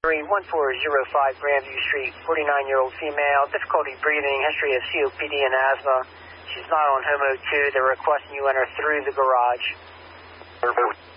1405 Grandview Street, 49-year-old female, difficulty breathing, history of COPD and asthma. She's not on HOMO 2. They're requesting you enter through the garage.